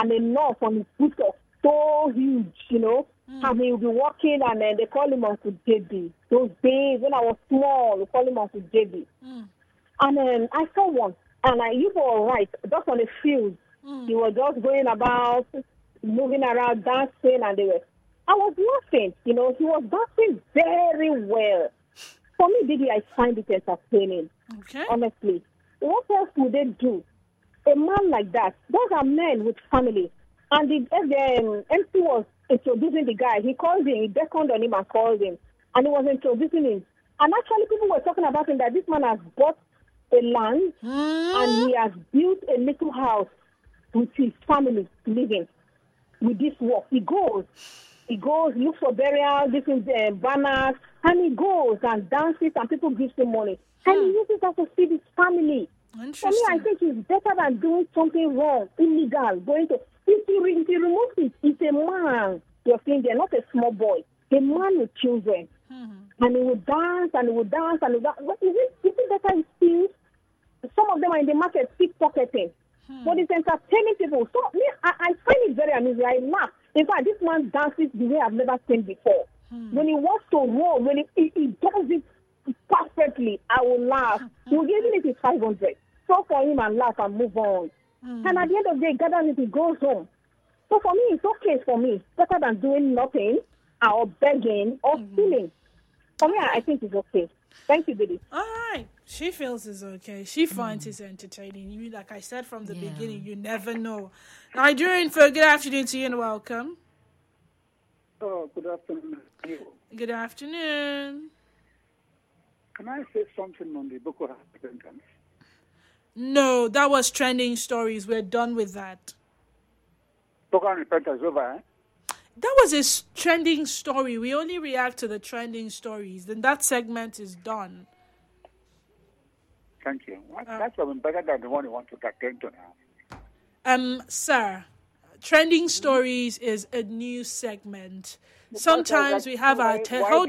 and a knot on his foot was so huge, and he would be walking, and then they call him Uncle JB. Those days when I was small, we call him Uncle JB. And then I saw one, and you were right, just on the field. He was just going about, moving around, dancing, and I was laughing. He was dancing very well. For me, Didi, I find it entertaining. Okay. Honestly. What else would they do? A man like that, those are men with family. And the MC was introducing the guy. He called him, he beckoned on him and called him. And he was introducing him. And actually, people were talking about him that this man has bought a land and he has built a little house with his family living with this work. He goes, looks for burial, this is banners, and he goes and dances and people give him money. And he uses that to feed his family. For me, I think it's better than doing something wrong, illegal, if he removes it, it's a man. You're saying they're not a small boy. A man with children. And he would dance and he would dance and he would dance. But is it better he steals? Some of them are in the market pickpocketing. But it's entertaining people. So I find it very amusing. I laugh. In fact, this man dances the way I've never seen before. When he wants to roll, when he does it perfectly, I will laugh. Even if it's 500. So for him and laugh and move on. And at the end of the day, gathers it, he goes home. So for me, it's okay for me. Better than doing nothing or begging or stealing. For me, I think it's okay. Thank you, Didi. All right. She feels it's okay. She finds it entertaining. You, like I said from the beginning, you never know. Nigerian folk, good afternoon to you and welcome. Oh, good afternoon. Good afternoon. Can I say something on the Boko Haram repentance? No, that was trending stories. We're done with that. Boko Haram repentance is over, eh? That was a trending story. We only react to the trending stories. Then that segment is done. Thank you. That's even better than the one you want to attend to now. Sir, trending stories is a new segment. Sometimes we have our... Hold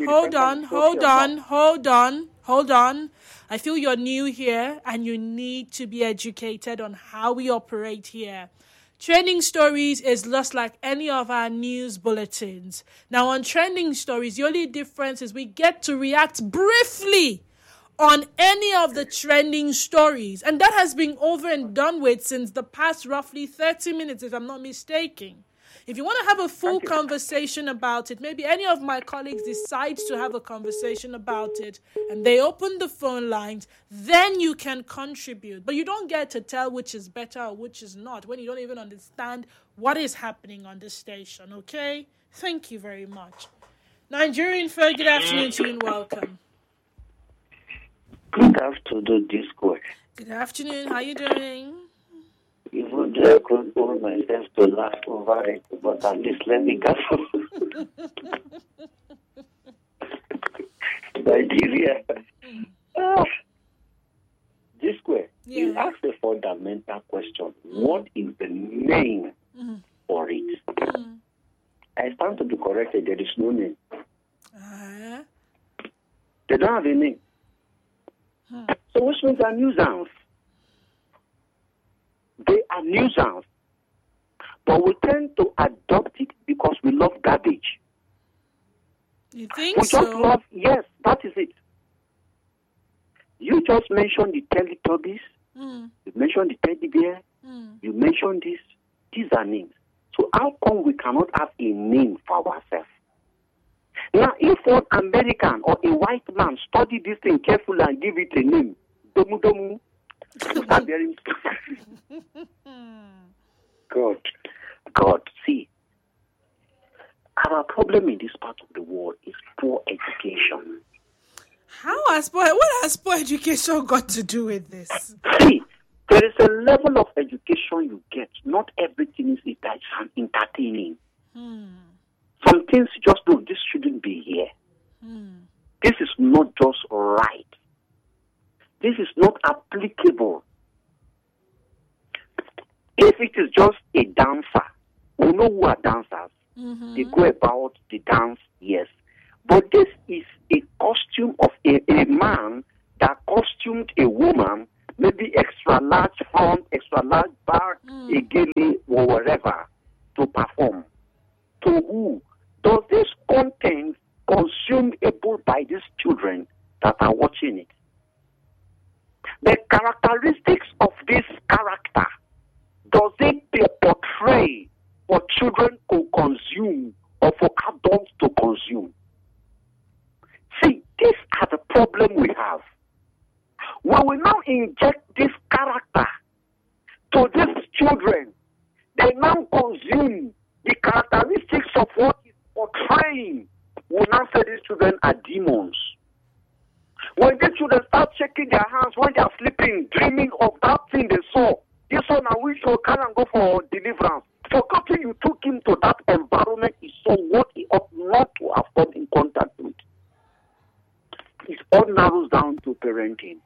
on. I feel you're new here and you need to be educated on how we operate here. Trending stories is just like any of our news bulletins. Now, on trending stories, the only difference is we get to react briefly on any of the trending stories. And that has been over and done with since the past roughly 30 minutes, if I'm not mistaken. If you want to have a full conversation about it, maybe any of my colleagues decides to have a conversation about it and they open the phone lines, then you can contribute. But you don't get to tell which is better or which is not when you don't even understand what is happening on the station, okay? Thank you very much. Nigerian folk, good afternoon to you and welcome. Good afternoon, Discord. Good afternoon, how you doing? Even though I could hold myself to laugh over it, but at least let me go. Nigeria. Discord, you asked a fundamental question. What is the name for it? I stand to be corrected. There is no name. They don't have a name. So which means are nuisance. They are nuisance. But we tend to adopt it because we love garbage. You think we so? Just love, yes, that is it. You just mentioned the Teletubbies. You mentioned the teddy bear. You mentioned this. These are names. So how come we cannot have a name for ourselves? Now, if an American or a white man study this thing carefully and give it a name, Domu Domu, God, see, our problem in this part of the world is poor education. What has poor education got to do with this? See, there is a level of education you get. Not everything is entertaining. Some things you just know, this shouldn't be here. This is not just right. This is not applicable. If it is just a dancer, we know who are dancers. They go about the dance, yes. But this is a costume of a man that costumed a woman maybe extra large front, extra large back, a gele, or wherever to perform. To who? Does this content consumable by these children that are watching it? The characteristics of this character, does it portray for children to consume or for adults to consume? See, these are the problem we have. When we now inject this character to these children, they now consume the characteristics of what is portraying. We now say these children are demons. When these children start shaking their hands when they are sleeping, dreaming of that thing they saw, this one I wish you can go for deliverance. Forgetting you took him to that environment, he saw what he ought not to have come in contact with. It all narrows down to parenting.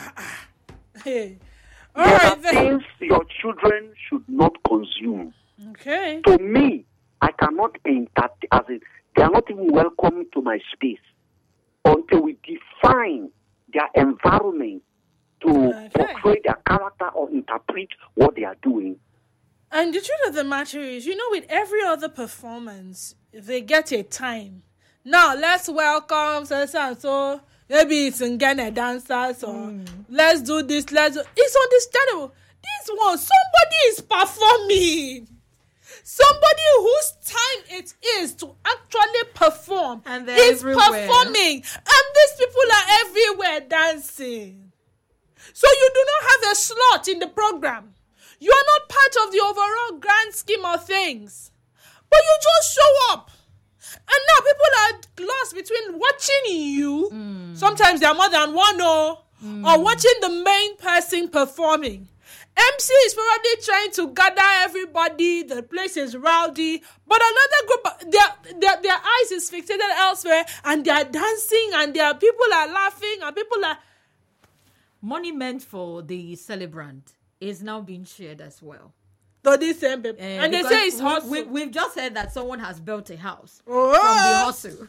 Hey. All right, things your children should not consume. Okay. To me, I cannot entertain, they are not even welcome to my space until we define their environment to portray their character or interpret what they are doing. And the truth of the matter is, with every other performance, they get a time. Now, let's welcome so maybe it's in Ghana dancers or let's do this, it's understandable. This one, somebody is performing. Somebody whose time it is to actually perform is performing. And these people are everywhere dancing. So you do not have a slot in the program. You are not part of the overall grand scheme of things. But you just show up. And now people are lost between watching you. Sometimes there are more than one, or watching the main person performing. MC is probably trying to gather everybody. The place is rowdy. But another group, their eyes is fixated elsewhere. And they are dancing and people are laughing and people are... Money meant for the celebrant is now being shared as well. So these same people. And they say it's hustle. We've just heard that someone has built a house from the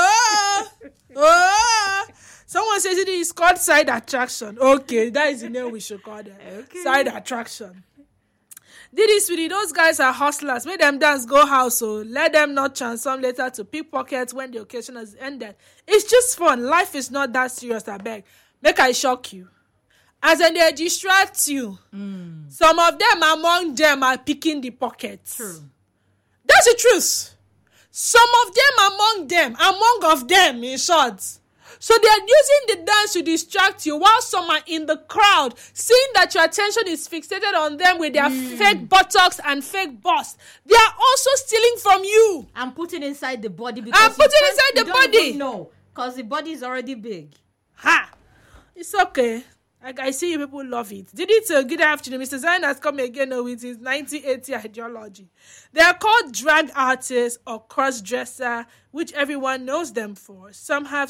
hustle. Someone says it is called side attraction. Okay, that is the name we should call them. Okay. Side attraction. Diddy, sweetie, those guys are hustlers. Make them dance, go house, so let them not transform later to pickpockets when the occasion has ended. It's just fun. Life is not that serious, I beg. Make I shock you. As in they distract you. Some of them among them are picking the pockets. True. That's the truth. Some of them among them, in short. So they are using the dance to distract you while some are in the crowd, seeing that your attention is fixated on them with their fake buttocks and fake bust. They are also stealing from you. And putting inside the body because No, because the body is already big. Ha! It's okay. I see you people love it. Did it? Good afternoon. Mr. Zion has come again with his 1980 ideology. They are called drag artists or cross-dresser, which everyone knows them for. Somehow,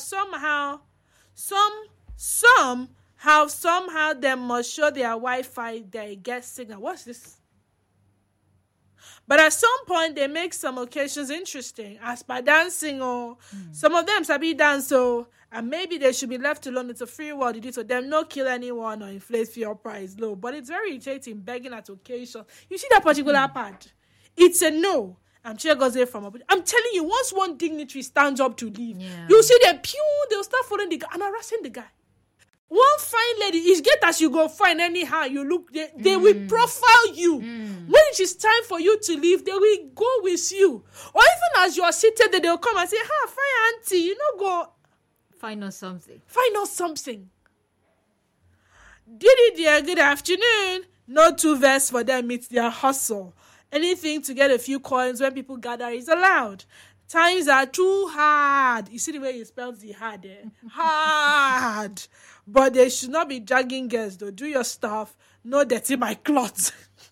they must show their Wi-Fi, they get signal. What's this? But at some point, they make some occasions interesting, as by dancing, or some of them sabi dance, and maybe they should be left alone. It's a free world. It is for them, not kill anyone or inflate fuel price low. But it's very irritating, begging at occasion. You see that particular part? It's a no. I'm sure goes there from. I'm telling you, once one dignitary stands up to leave, you see them, they'll start following the guy and harassing the guy. One fine lady, is get as you go fine anyhow you look, they will profile you. When it is time for you to leave, they will go with you. Or even as you are seated there, they'll come and say, fine auntie, you know, go. Find us something. Diddy dear, good afternoon. No two verse for them, it's their hustle. Anything to get a few coins when people gather is allowed. Times are too hard. You see the way he spells the hard there? Hard. But they should not be dragging girls, though. Do your stuff. No dirty my clothes.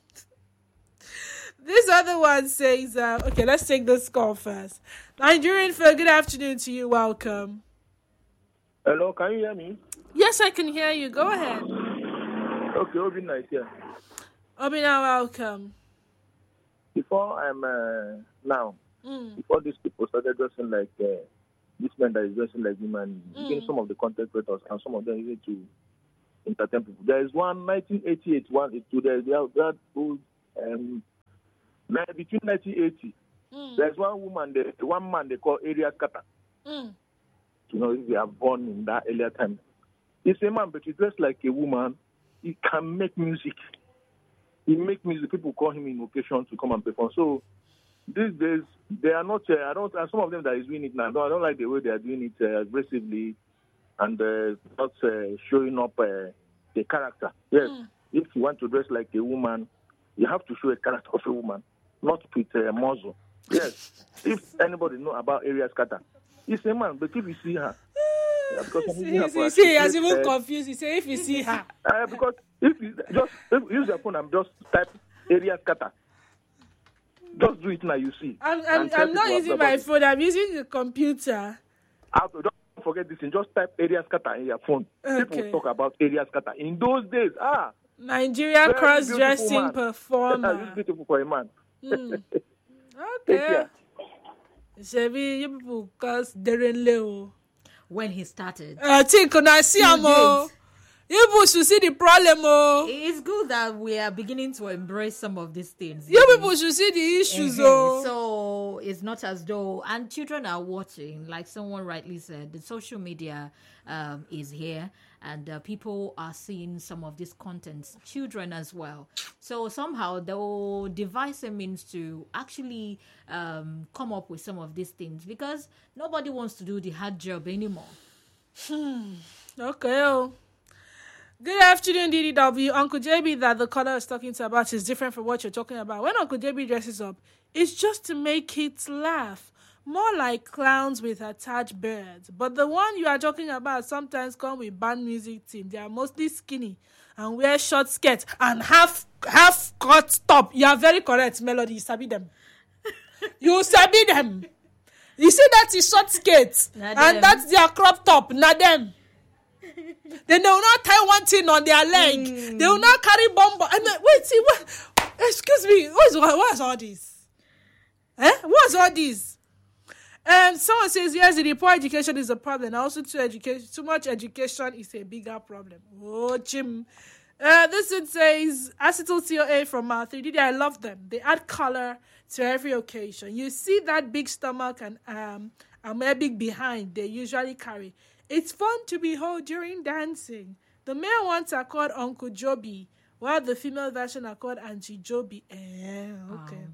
This other one says, okay, let's take this call first. Nigerian Phil, good afternoon to you. Welcome. Hello, can you hear me? Yes, I can hear you. Go ahead. Okay, Obina is here. Obina, welcome. Before before these people started dressing like this man that is dressing like women, some of the content creators and some of them used to entertain people. There is one 1988, there's that old, between 1980. There's one man they call Arias Kata. You know, if they are born in that earlier time. He's a man, but he dressed like a woman. He can make music. He make music. People call him in occasion to come and perform. So these days, they are not. Some of them that is doing it now. I don't like the way they are doing it aggressively and not showing up the character. Yes, if you want to dress like a woman, you have to show a character of a woman, not with a muzzle. Yes, if anybody know about Arias Kata, he's a man, but if you see her, he has even confused. He say if you see her, because if you use your phone and just type Arias Kata, just do it now. You see. I'm not using my phone. I'm using the computer. Don't forget this. And just type Arias Kata in your phone. Okay. People talk about Arias Kata in those days. Nigerian cross-dressing performer. It's beautiful for a man. Okay. Sebi, you people cause Darren Leo. When he started. I think when I see him, you people should see the problem. It's good that we are beginning to embrace some of these things. You people should see the issues. So it's not as though, and children are watching, like someone rightly said, the social media is here, and people are seeing some of these contents, children as well. So somehow they'll devise a means to actually come up with some of these things, because nobody wants to do the hard job anymore. Okay. Good afternoon, DDW. Uncle JB that the caller is talking about is different from what you're talking about. When Uncle JB dresses up, it's just to make kids laugh. More like clowns with attached birds. But the one you are talking about sometimes come with band music team. They are mostly skinny and wear short skirts and half cut top. You are very correct, Melody. You sabi them. You sabi them. You see that is short skirts and that's their crop top. Not them. Then they will not tie one thing on their leg. They will not carry bomb. And wait, see what? Excuse me. What's all this? What's all this? Someone says yes, the poor education is a problem. Also, too much education is a bigger problem. Oh, Jim. This one says acetyl CoA from 3D. I love them. They add color to every occasion. You see that big stomach and a big behind they usually carry. It's fun to behold during dancing. The male ones are called Uncle Joby, while the female version are called Auntie Joby. Okay.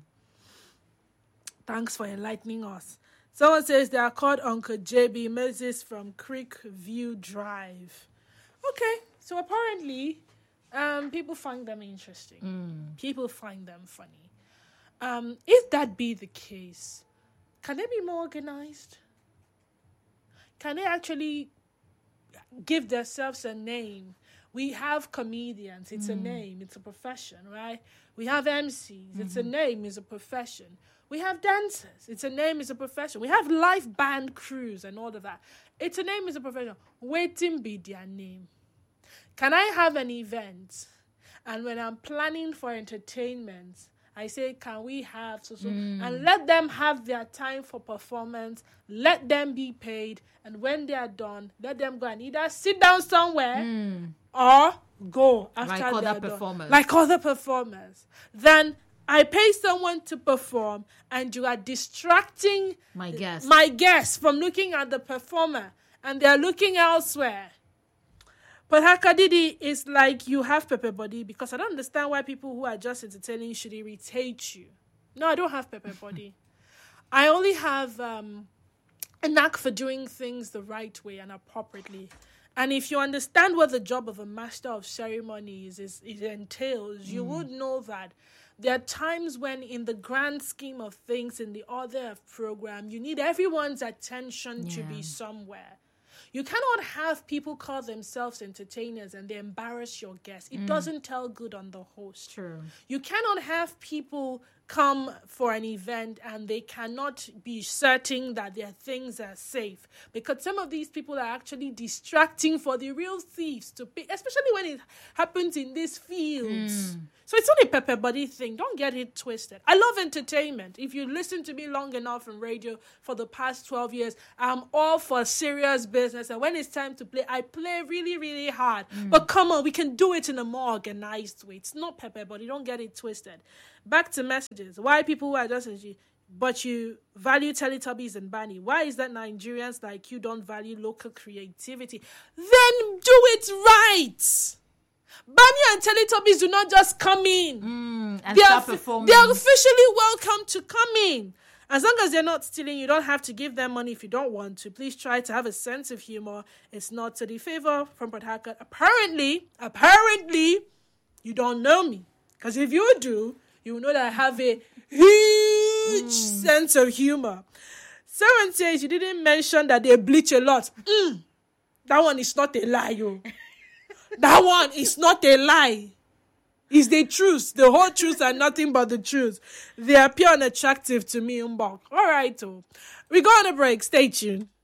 Thanks for enlightening us. Someone says they are called Uncle JB Moses from Creek View Drive. Okay, so apparently, people find them interesting. People find them funny. If that be the case, can they be more organized? Can they actually give themselves a name? We have comedians. It's a name. It's a profession, right? We have MCs. It's a name. It's a profession. We have dancers. It's a name. It's a profession. We have live band crews and all of that. It's a name. It's a profession. Waiting be their name. Can I have an event? And when I'm planning for entertainment, I say, can we have so? And let them have their time for performance. Let them be paid. And when they are done, let them go and either sit down somewhere or go after like other performers. Like other performers. Then I pay someone to perform and you are distracting my guest from looking at the performer and they're looking elsewhere. But Hakadidi is like you have pepper body, because I don't understand why people who are just entertaining should irritate you. No, I don't have pepper body. I only have a knack for doing things the right way and appropriately. And if you understand what the job of a master of ceremonies it entails, you would know that there are times when in the grand scheme of things, in the order of program, you need everyone's attention to be somewhere. You cannot have people call themselves entertainers and they embarrass your guests. It doesn't tell good on the host. True. You cannot have people come for an event and they cannot be certain that their things are safe, because some of these people are actually distracting for the real thieves to pay, especially when it happens in these fields. So it's not a pepper body thing. Don't get it twisted. I love entertainment. If you listen to me long enough in radio for the past 12 years, I'm all for serious business. And when it's time to play, I play really, really hard. But come on, we can do it in a more organized way. It's not pepper body. Don't get it twisted. Back to messages. Why people who are just but you value Teletubbies and Barney? Why is that Nigerians like you don't value local creativity? Then do it right. Barney and Teletubbies do not just come in. And start performing. They are officially welcome to come in. As long as they're not stealing, you don't have to give them money if you don't want to. Please try to have a sense of humor. It's not to the favor from Port Harcourt. Apparently, you don't know me. Because if you do, you will know that I have a huge sense of humor. Someone says you didn't mention that they bleach a lot. That one is not a lie, yo. That one is not a lie. It's the truth. The whole truth and nothing but the truth. They appear unattractive to me, Mbok. All right, we go on a break. Stay tuned.